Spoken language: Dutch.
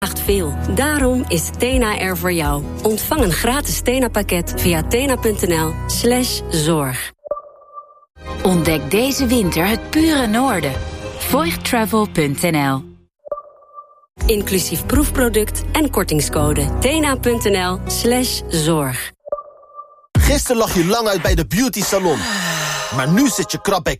veel. Daarom is Tena er voor jou. Ontvang een gratis Tena-pakket via tena.nl/zorg. Ontdek deze winter het pure noorden. Voigtravel.nl. Inclusief proefproduct en kortingscode. tena.nl/zorg. Gisteren lag je lang uit bij de beauty salon. Maar nu zit je krap bij